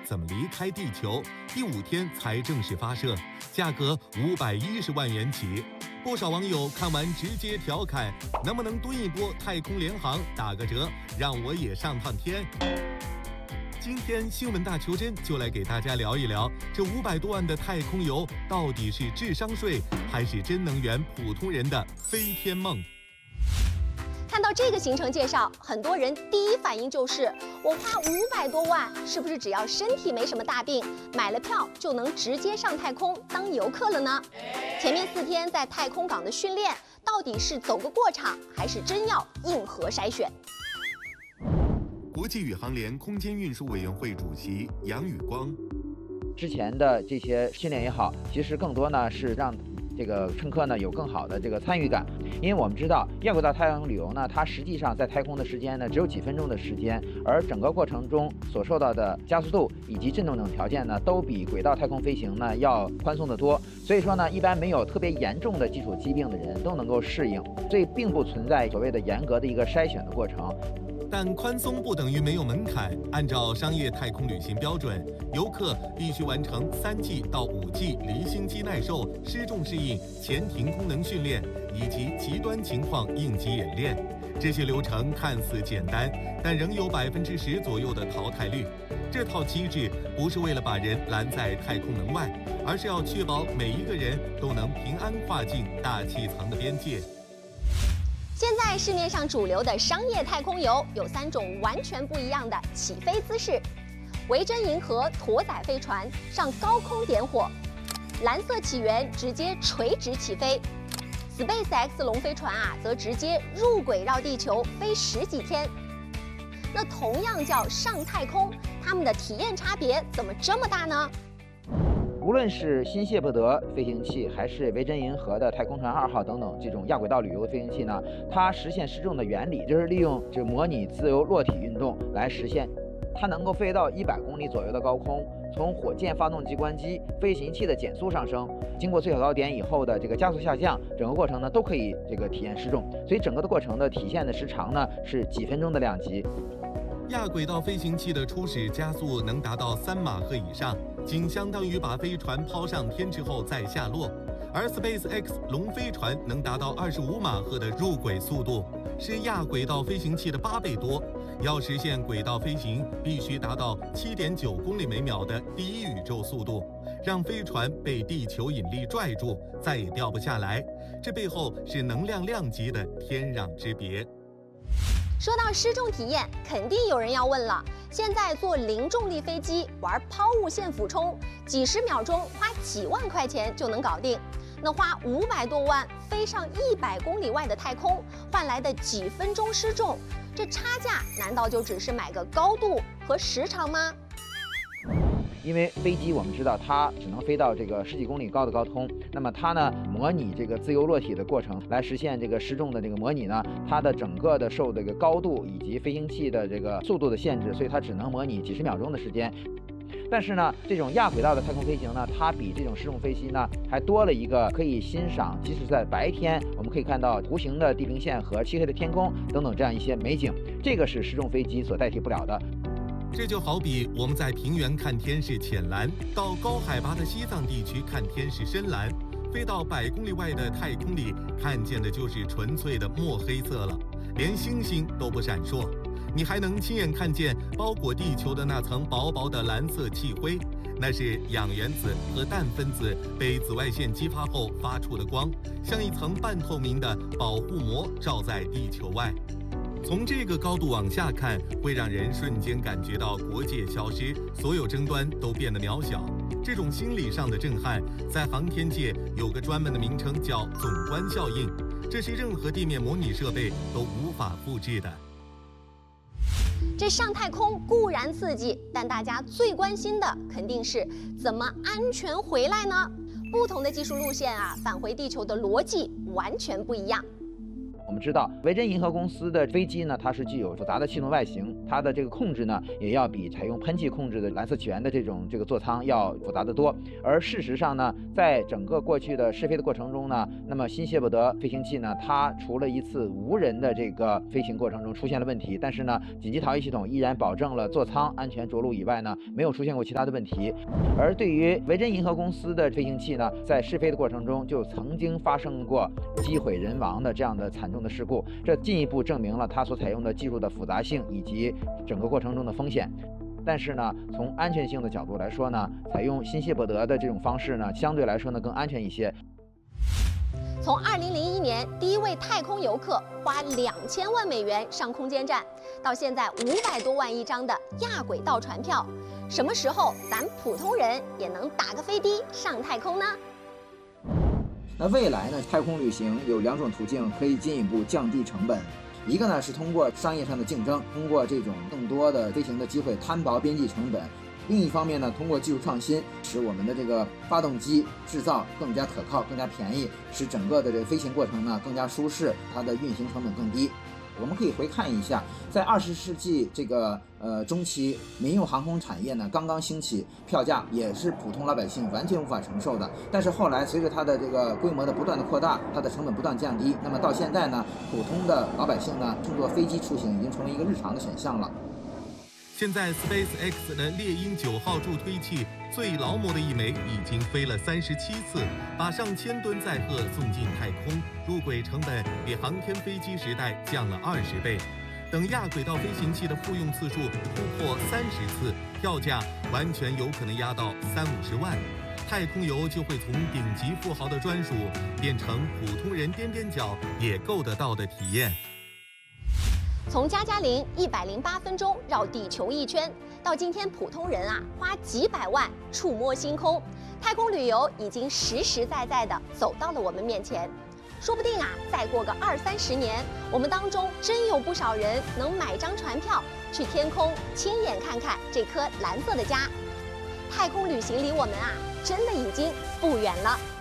怎么离开地球，第5天才正式发射，价格510万元起。不少网友看完直接调侃，能不能蹲一波太空联航打个折，让我也上趟天。今天新闻大求真就来给大家聊一聊，这500多万的太空游到底是智商税，还是真能圆普通人的飞天梦？ 看到这个行程介绍，很多人第一反应就是，我花500多万，是不是只要身体没什么大病，买了票就能直接上太空当游客了呢？前面4天在太空港的训练，到底是走个过场，还是真要硬核筛选？ 国际宇航联空间运输委员会主席杨宇光， 之前的这些训练也好，其实更多呢是让这个乘客呢有更好的这个参与感，因为我们知道亚轨道太空旅游呢，它实际上在太空的时间呢只有几分钟的时间，而整个过程中所受到的加速度以及震动等条件呢，都比轨道太空飞行呢要宽松得多。所以说呢，一般没有特别严重的基础疾病的人都能够适应，所以并不存在所谓的严格的一个筛选的过程。 但宽松不等于没有门槛。按照商业太空旅行标准，游客必须完成3G 到5G 离心机耐受、失重适应、前庭功能训练以及极端情况应急演练。这些流程看似简单，但仍有10%左右的淘汰率。这套机制不是为了把人拦在太空门外，而是要确保每一个人都能平安跨进大气层的边界。 现在市面上主流的商业太空游有3种完全不一样的起飞姿势：维珍银河驼载飞船上高空点火，蓝色起源直接垂直起飞 ，SpaceX 龙飞船则直接入轨绕地球飞10几天。那同样叫上太空，它们的体验差别怎么这么大呢？ 无论是新谢泼德飞行器，还是维珍银河的太空船2号等等这种亚轨道旅游的飞行器呢，它实现失重的原理就是利用模拟自由落体运动来实现。它能够飞到100公里左右的高空，从火箭发动机关机、飞行器的减速上升，经过最小高点以后的加速下降，整个过程呢都可以体验失重。所以整个的过程的体现的时长呢是几分钟的量级。 亚轨道飞行器的初始加速能达到3马赫以上，仅相当于把飞船抛上天之后再下落。而 SpaceX 龙飞船能达到25马赫的入轨速度，是亚轨道飞行器的8倍多。要实现轨道飞行，必须达到7.9公里每秒的第一宇宙速度，让飞船被地球引力拽住，再也掉不下来。这背后是能量量级的天壤之别。 说到失重体验，肯定有人要问了：现在坐零重力飞机玩抛物线俯冲，几十秒钟花几万块钱就能搞定，那花500多万飞上100公里外的太空，换来的几分钟失重，这差价难道就只是买个高度和时长吗？ 因为飞机我们知道它只能飞到10几公里高的高空，那么它呢模拟自由落体的过程来实现失重的模拟呢，它的整个的受高度以及飞行器的速度的限制，所以它只能模拟几十秒钟的时间。但是呢，这种亚轨道的太空飞行呢，它比这种失重飞机呢还多了一个可以欣赏，即使在白天我们可以看到弧形的地平线和漆黑的天空等等这样一些美景，这个是失重飞机所代替不了的。 这就好比我们在平原看天是浅蓝，到高海拔的西藏地区看天是深蓝，飞到100公里外的太空里看见的就是纯粹的墨黑色了，连星星都不闪烁。你还能亲眼看见包裹地球的那层薄薄的蓝色气灰，那是氧原子和氮分子被紫外线激发后发出的光，像一层半透明的保护膜罩在地球外。从这个高度往下看，会让人瞬间感觉到国界消失，所有争端都变得渺小。这种心理上的震撼，在航天界有个专门的名称叫总观效应，这是任何地面模拟设备都无法复制的。 这上太空固然刺激，但大家最关心的肯定是怎么安全回来呢？不同的技术路线返回地球的逻辑完全不一样。 我们知道维珍银河公司的飞机呢，它是具有复杂的气动外形，它的这个控制呢，也要比采用喷气控制的蓝色起源的这种座舱要复杂得多。而事实上呢，在整个过去的试飞的过程中呢，那么新谢伯德飞行器呢，它除了一次无人的这个飞行过程中出现了问题，但是呢，紧急逃逸系统依然保证了座舱安全着陆以外呢，没有出现过其他的问题。而对于维珍银河公司的飞行器呢，在试飞的过程中就曾经发生过机毁人亡的这样的惨重的事故，这进一步证明了它所采用的技术的复杂性以及整个过程中的风险。但是呢，从安全性的角度来说呢，采用新谢伯德的这种方式呢，相对来说呢更安全一些。 从2001年第一位太空游客花2000万美元上空间站，到现在500多万一张的亚轨道船票，什么时候咱普通人也能打个飞的上太空呢？ 那未来呢，太空旅行有2种途径可以进一步降低成本。一个呢是通过商业上的竞争，通过这种更多的飞行的机会摊薄边际成本；另一方面呢，通过技术创新，使我们的这个发动机制造更加可靠、更加便宜，使整个的这个飞行过程呢更加舒适，它的运行成本更低。我们可以回看一下，在20世纪这个中期，民用航空产业呢刚刚兴起，票价也是普通老百姓完全无法承受的。但是后来随着它的这个规模的不断的扩大，它的成本不断降低，那么到现在呢，普通的老百姓呢乘坐飞机出行已经成为一个日常的选项了。 现在 SpaceX 的猎鹰9号助推器最劳模的一枚已经飞了37次，把上千吨载荷送进太空，入轨成本比航天飞机时代降了20倍。等亚轨道飞行器的复用次数突破30次，票价完全有可能压到30-50万，太空游就会从顶级富豪的专属变成普通人踮踮脚也够得到的体验。 从加加林108分钟绕地球1圈，到今天普通人花几百万触摸星空，太空旅游已经实实在在的走到了我们面前。说不定再过个20-30年，我们当中真有不少人能买张船票去天空亲眼看看这颗蓝色的家。太空旅行离我们真的已经不远了。